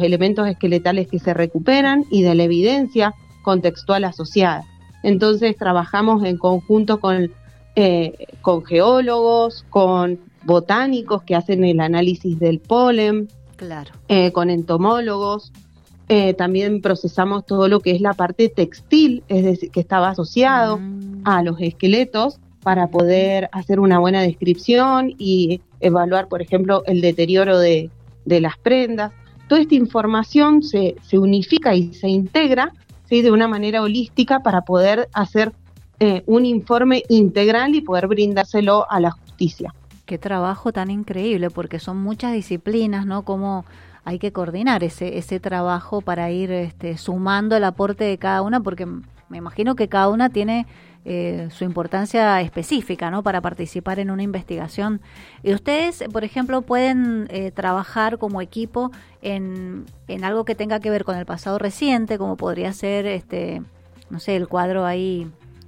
los elementos esqueletales que se recuperan y de la evidencia contextual asociada. Entonces trabajamos en conjunto con geólogos, con botánicos que hacen el análisis del polen, claro, con entomólogos. También procesamos todo lo que es la parte textil, es decir, que estaba asociado a los esqueletos para poder hacer una buena descripción y evaluar, por ejemplo, el deterioro de las prendas. Toda esta información se unifica y se integra, ¿sí?, de una manera holística para poder hacer un informe integral y poder brindárselo a la justicia. Qué trabajo tan increíble, porque son muchas disciplinas, ¿no? Cómo hay que coordinar ese trabajo para ir sumando el aporte de cada una, porque me imagino que cada una tiene su importancia específica, ¿no?, para participar en una investigación. Y ustedes, por ejemplo, pueden trabajar como equipo en algo que tenga que ver con el pasado reciente, como podría ser, no sé, el cuadro ahí,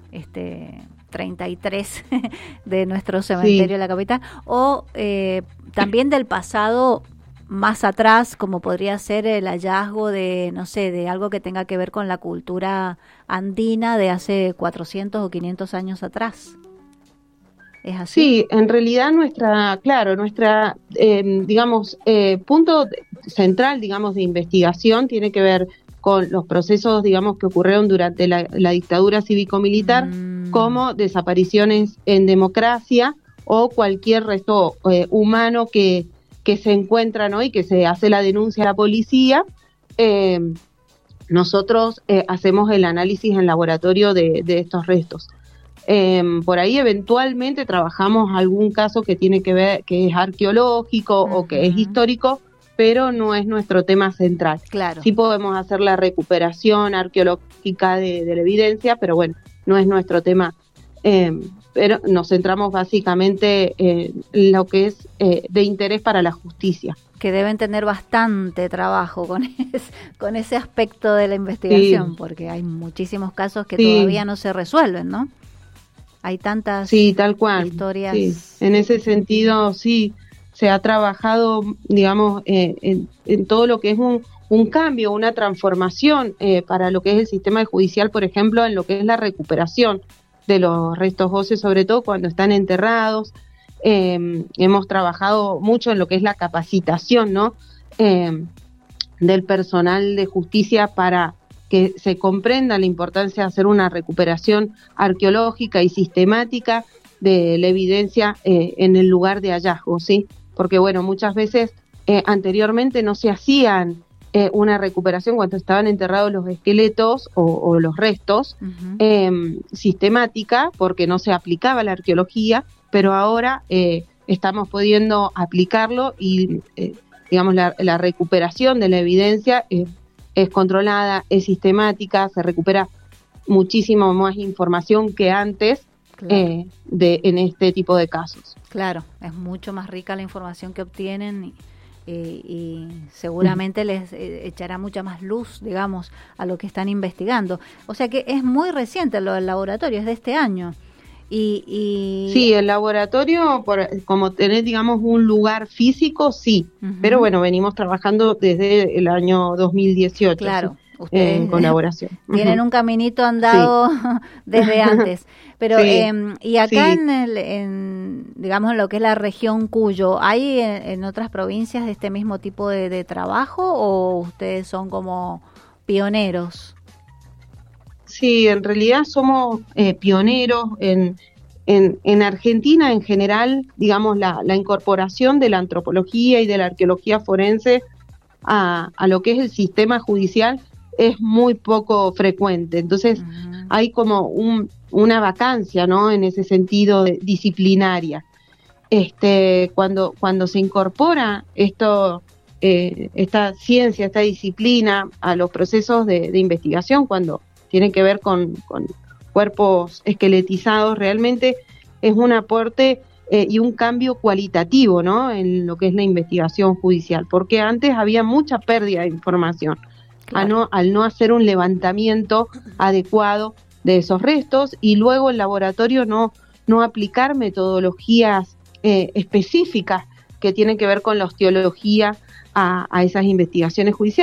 33 de nuestro cementerio de la capital, o también del pasado más atrás, como podría ser el hallazgo de, no sé, de algo que tenga que ver con la cultura andina de hace 400 o 500 años atrás. ¿Es así? Sí, en realidad nuestra punto central, digamos, de investigación tiene que ver con los procesos, digamos, que ocurrieron durante la dictadura cívico-militar, como desapariciones en democracia o cualquier resto humano que se encuentra, ¿no?, y que se hace la denuncia a la policía. Nosotros hacemos el análisis en laboratorio de estos restos. Por ahí eventualmente trabajamos algún caso que tiene que ver, que es arqueológico o que es histórico, pero no es nuestro tema central. Claro. Sí podemos hacer la recuperación arqueológica de la evidencia, pero bueno, no es nuestro tema. Pero nos centramos básicamente en lo que es de interés para la justicia. Que deben tener bastante trabajo con ese aspecto de la investigación, sí, porque hay muchísimos casos que todavía no se resuelven, ¿no? Hay tantas tal cual. Historias. Sí. En ese sentido, sí, se ha trabajado, digamos, en todo lo que es un cambio, una transformación para lo que es el sistema judicial, por ejemplo, en lo que es la recuperación de los restos óseos, sobre todo cuando están enterrados. Hemos trabajado mucho en lo que es la capacitación, ¿no?, del personal de justicia para que se comprenda la importancia de hacer una recuperación arqueológica y sistemática de la evidencia en el lugar de hallazgo, ¿sí? Porque, bueno, muchas veces anteriormente no se hacían una recuperación cuando estaban enterrados los esqueletos o los restos, sistemática, porque no se aplicaba la arqueología, pero ahora estamos pudiendo aplicarlo y, digamos, la recuperación de la evidencia es controlada, es sistemática, se recupera muchísimo más información que antes, claro, en este tipo de casos. Claro, es mucho más rica la información que obtienen y seguramente les echará mucha más luz, digamos, a lo que están investigando. O sea que es muy reciente lo del laboratorio, es de este año. Sí, el laboratorio, como tenés, digamos, un lugar físico, sí, pero bueno, venimos trabajando desde el año 2018, claro, ¿sí?, ustedes en colaboración. Tienen un caminito andado, sí, desde antes. Pero sí, y acá sí, digamos, en lo que es la región Cuyo, ¿hay en otras provincias de este mismo tipo de trabajo o ustedes son como pioneros? Sí, en realidad somos pioneros en Argentina en general, digamos, la incorporación de la antropología y de la arqueología forense a lo que es el sistema judicial es muy poco frecuente. Entonces hay como una vacancia, ¿no?, en ese sentido disciplinaria. Cuando se incorpora esta ciencia, esta disciplina a los procesos de investigación, cuando tiene que ver con cuerpos esqueletizados, realmente es un aporte y un cambio cualitativo, ¿no?, en lo que es la investigación judicial, porque antes había mucha pérdida de información, claro, al no hacer un levantamiento adecuado de esos restos y luego el laboratorio no aplicar metodologías específicas que tienen que ver con la osteología a esas investigaciones judiciales.